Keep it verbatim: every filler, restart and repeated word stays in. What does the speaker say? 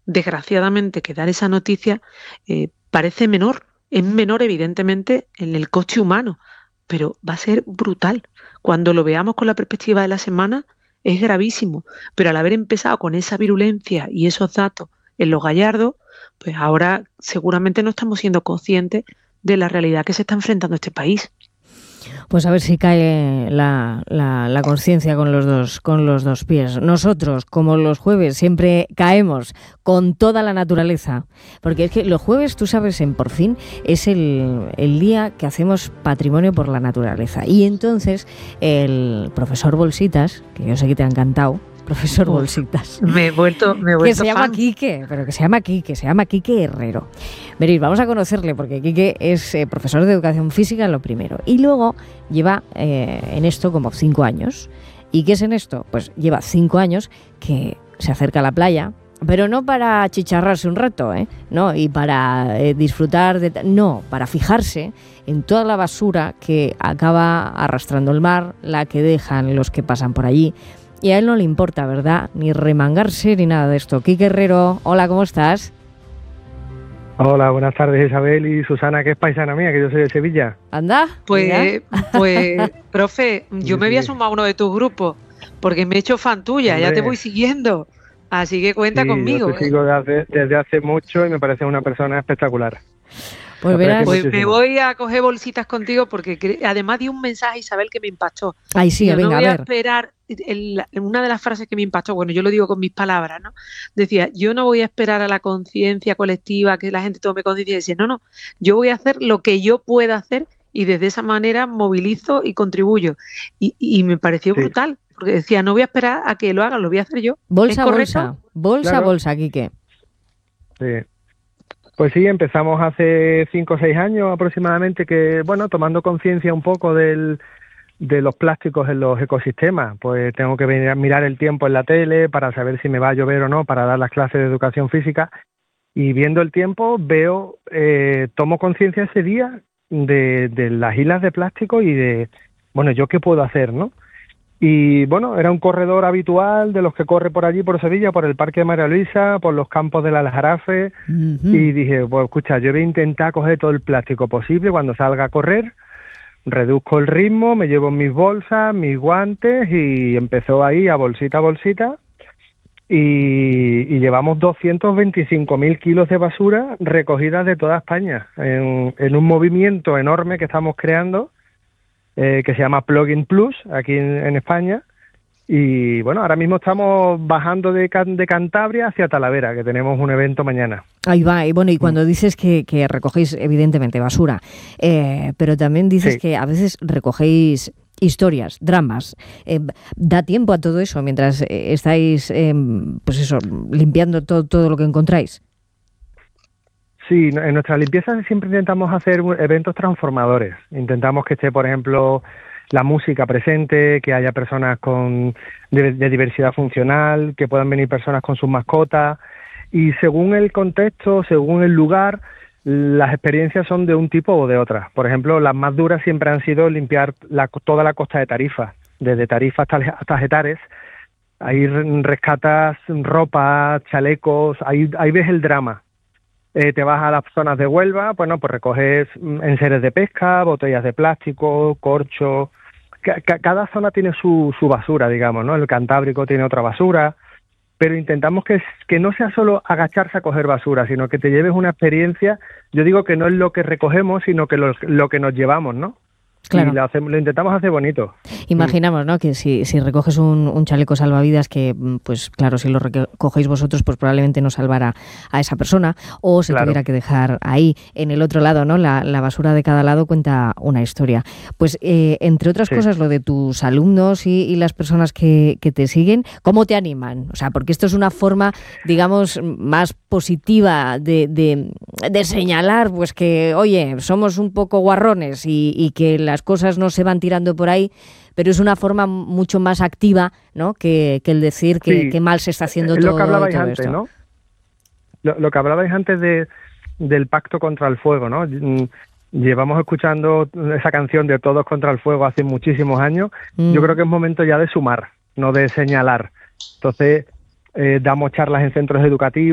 desgraciadamente, que dar esa noticia eh, parece menor. Es menor, evidentemente, en el coste humano, pero va a ser brutal. Cuando lo veamos con la perspectiva de la semana, es gravísimo. Pero al haber empezado con esa virulencia y esos datos en los gallardos, pues ahora seguramente no estamos siendo conscientes de la realidad que se está enfrentando este país. Pues a ver si cae la, la, la conciencia con los dos, con los dos pies. Nosotros, como los jueves, siempre caemos con toda la naturaleza. Porque es que los jueves, tú sabes, en Por Fin, es el, el día que hacemos patrimonio por la naturaleza. Y entonces, el profesor Bolsitas, que yo sé que te ha encantado, profesor Uf, Bolsitas. Me he vuelto, me he vuelto que se fan. llama Quique, pero que se llama Quique, se llama Quique Herrero. Veréis, vamos a conocerle porque Quique es eh, profesor de educación física en lo primero. Y luego lleva eh, en esto como cinco años. ¿Y qué es en esto? Pues lleva cinco años que se acerca a la playa, pero no para achicharrarse un rato, ¿eh? No, y para eh, disfrutar de... No, para fijarse en toda la basura que acaba arrastrando el mar, la que dejan los que pasan por allí. Y a él no le importa, ¿verdad? Ni remangarse ni nada de esto. Quique Herrero, hola, ¿cómo estás? Hola, buenas tardes, Isabel y Susana, que es paisana mía, que yo soy de Sevilla. ¿Anda? Pues, pues profe, yo me voy a sumar a uno de tus grupos, porque me he hecho fan tuya, Hombre. ya te voy siguiendo. Así que cuenta sí, conmigo. Yo te sigo desde hace, desde hace mucho y me parece una persona espectacular. Pues, verás, pues me voy a coger bolsitas contigo porque además di un mensaje, Isabel, que me impactó. Ay, sí, yo venga, no voy a, a ver. esperar, el, una de las frases que me impactó, bueno, yo lo digo con mis palabras, ¿no? Decía, yo no voy a esperar a la conciencia colectiva, que la gente tome conciencia y decir, no, no, yo voy a hacer lo que yo pueda hacer y desde esa manera movilizo y contribuyo. Y, y me pareció sí. brutal, porque decía, no voy a esperar a que lo hagan, lo voy a hacer yo. Bolsa, ¿Es bolsa, bolsa, claro. bolsa, Quique. Sí. Pues sí, empezamos hace cinco o seis años aproximadamente, que bueno, tomando conciencia un poco del, de los plásticos en los ecosistemas, pues tengo que venir a mirar el tiempo en la tele para saber si me va a llover o no, para dar las clases de educación física, y viendo el tiempo veo, eh, tomo conciencia ese día de, de las islas de plástico y de, bueno, yo qué puedo hacer, ¿no? Y bueno, era un corredor habitual de los que corre por allí, por Sevilla, por el Parque de María Luisa, por los campos del Aljarafe, uh-huh. y dije, pues escucha, yo voy a intentar coger todo el plástico posible cuando salga a correr, reduzco el ritmo, me llevo mis bolsas, mis guantes, y empezó ahí a bolsita a bolsita, y, y llevamos doscientos veinticinco mil kilos de basura recogidas de toda España, en, en un movimiento enorme que estamos creando, Eh, que se llama Plugin Plus, aquí en, en España, y bueno, ahora mismo estamos bajando de, de Cantabria hacia Talavera, que tenemos un evento mañana. Ahí va, y bueno, y cuando dices que, que recogéis evidentemente basura, eh, pero también dices sí. que a veces recogéis historias, dramas, eh, ¿da tiempo a todo eso mientras eh, estáis, eh, pues eso, limpiando todo, todo lo que encontráis? Sí, en nuestras limpiezas siempre intentamos hacer eventos transformadores. Intentamos que esté, por ejemplo, la música presente, que haya personas con de, de diversidad funcional, que puedan venir personas con sus mascotas. Y según el contexto, según el lugar, las experiencias son de un tipo o de otra. Por ejemplo, las más duras siempre han sido limpiar la, toda la costa de Tarifa, desde Tarifa hasta, hasta Getares. Ahí rescatas ropa, chalecos, ahí, ahí ves el drama. Eh, te vas a las zonas de Huelva, bueno, pues recoges enseres de pesca, botellas de plástico, corcho. C- cada zona tiene su, su basura, digamos, ¿no? El Cantábrico tiene otra basura, pero intentamos que, que no sea solo agacharse a coger basura, sino que te lleves una experiencia. Yo digo que no es lo que recogemos, sino que lo, lo que nos llevamos, ¿no? Claro. Y lo, hacemos, lo intentamos hacer bonito. Imaginamos, ¿no?, que si, si recoges un, un chaleco salvavidas que, pues claro, si lo recogéis vosotros, pues probablemente no salvará a esa persona, o se claro. tuviera que dejar ahí. En el otro lado, ¿no?, la, la basura de cada lado cuenta una historia. Pues, eh, entre otras sí. cosas, lo de tus alumnos y, y las personas que, que te siguen, ¿cómo te animan? O sea, porque esto es una forma, digamos, más positiva de, de, de señalar, pues que, oye, somos un poco guarrones y, y que la las cosas no se van tirando por ahí, pero es una forma mucho más activa, ¿no?, que, que el decir que, sí, que mal se está haciendo todo, lo que hablabais todo antes, esto. ¿no? Lo, lo que hablabais antes de, del pacto contra el fuego, ¿no? Llevamos escuchando esa canción de Todos contra el fuego hace muchísimos años. Mm. Yo creo que es momento ya de sumar, no de señalar. Entonces, eh, damos charlas en centros educativos,